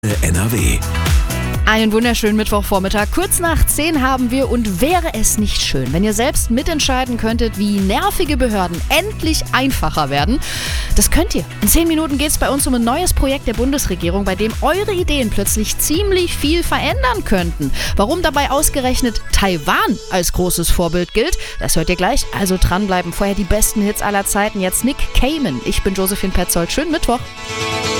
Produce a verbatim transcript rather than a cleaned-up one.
N R W. Einen wunderschönen Mittwochvormittag. Kurz nach zehn haben wir und wäre es nicht schön, wenn ihr selbst mitentscheiden könntet, wie nervige Behörden endlich einfacher werden? Das könnt ihr. In zehn Minuten geht es bei uns um ein neues Projekt der Bundesregierung, bei dem eure Ideen plötzlich ziemlich viel verändern könnten. Warum dabei ausgerechnet Taiwan als großes Vorbild gilt, das hört ihr gleich. Also dranbleiben. Vorher die besten Hits aller Zeiten. Jetzt Nick Cayman. Ich bin Josephine Petzold. Schönen Mittwoch.